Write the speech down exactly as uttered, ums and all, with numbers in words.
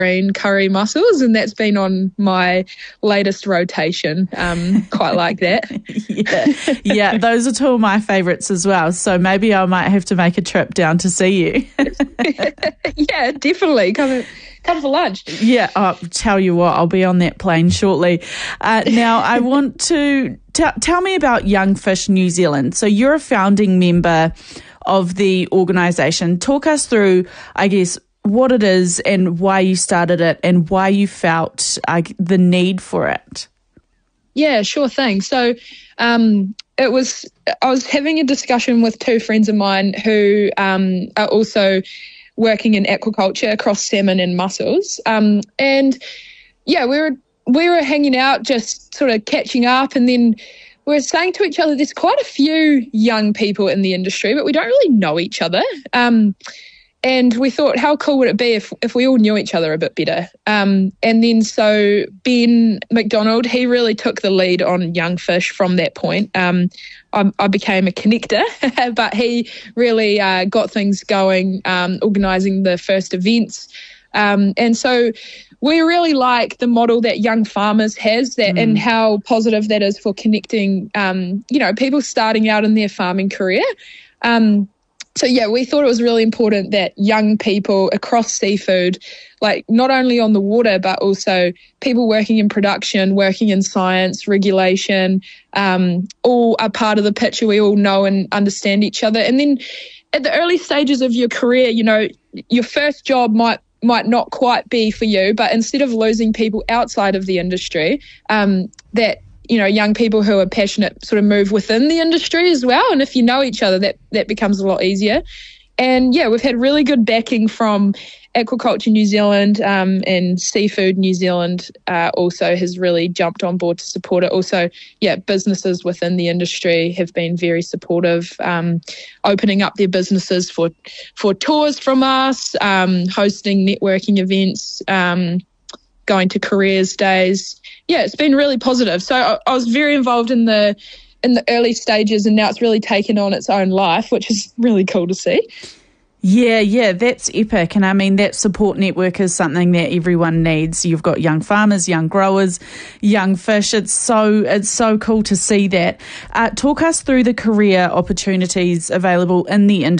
green curry mussels, and that's been on my latest rotation. Um, quite like that. yeah, yeah, those are two of my favourites as well. So maybe I might have to make a trip down to see you. Yeah, definitely. Come, come for lunch. Yeah, I'll tell you what, I'll be on that plane shortly. Uh, now, I want to t- tell me about Young Fish New Zealand. So you're a founding member of the organisation. Talk us through, I guess, what it is and why you started it and why you felt uh, the need for it. Yeah, sure thing. So um, it was, I was having a discussion with two friends of mine who um, are also working in aquaculture across salmon and mussels. Um, and yeah, we were, we were hanging out, just sort of catching up, and then we were saying to each other, there's quite a few young people in the industry, but we don't really know each other. Um, and we thought, how cool would it be if, if we all knew each other a bit better? Um, and then so Ben McDonald, he really took the lead on Young Fish from that point. Um, I, I became a connector, but he really uh, got things going, um, organising the first events. Um, and so we really like the model that Young Farmers has, that mm. and how positive that is for connecting, um, you know, people starting out in their farming career. Um, so, yeah, we thought it was really important that young people across seafood, like not only on the water, but also people working in production, working in science, regulation, um, all are part of the picture. We all know and understand each other. And then at the early stages of your career, you know, your first job might might not quite be for you, but instead of losing people outside of the industry, um, that, you know, young people who are passionate sort of move within the industry as well. And if you know each other, that, that becomes a lot easier. And yeah, we've had really good backing from Aquaculture New Zealand, um, and Seafood New Zealand uh, also has really jumped on board to support it. Also, yeah, businesses within the industry have been very supportive, um, opening up their businesses for for tours from us, um, hosting networking events, um, going to careers days. Yeah, it's been really positive. So I, I was very involved in the in the early stages, and now it's really taken on its own life, which is really cool to see. Yeah, yeah, that's epic. And I mean, that support network is something that everyone needs. You've got young farmers, young growers, young fish. It's so it's so cool to see that. Uh, talk us through the career opportunities available in the industry.